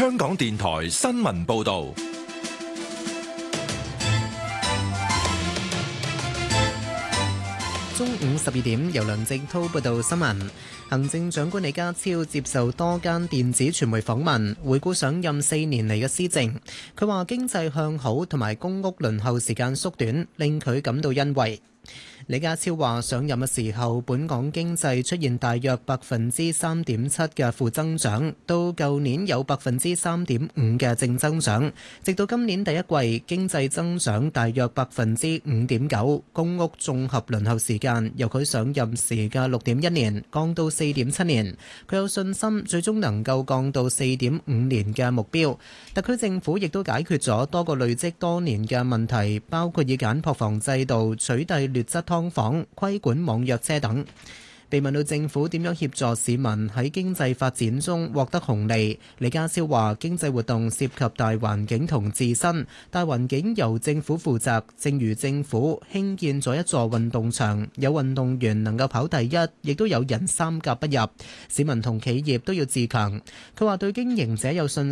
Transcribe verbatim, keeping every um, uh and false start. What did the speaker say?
香港電台新聞報道。 中午十二點，由梁正滔報道新聞。行政長官李家超接受多間電子傳媒訪問，回顧上任四年嚟嘅施政。佢話經濟向好同埋公屋輪候時間縮短，令佢感到欣慰。李家超話上任嘅時候，本港經濟出現大約百分之三點七嘅負增長，到舊年有百分之三點五嘅正增長，直到今年第一季經濟增長大約百分之五點九。公屋綜合輪候時間由佢上任時嘅六點一年降到四點七年，佢有信心最終能夠降到四點五年嘅目標。特區政府亦都解決咗多個累積多年嘅問題，包括以簡樸房制度取締劣質劏房、規管網約車等。被問到政府點樣協助市民喺經濟發展中獲得紅利，李家超話經濟活動涉及大環境同自身，大環境由政府負責，正如政府興建咗一座運動場，有運動員能夠跑第一，亦都有人三甲不入，市民同企業都要自強。佢話對經營者有信